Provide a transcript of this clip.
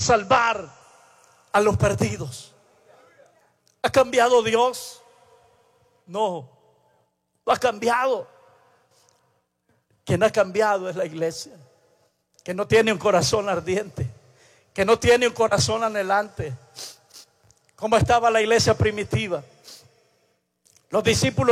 salvar a los perdidos. ¿Ha cambiado Dios? No, no ha cambiado. Quien ha cambiado es la iglesia, que no tiene un corazón ardiente, que no tiene un corazón anhelante, como estaba la iglesia primitiva. Los discípulos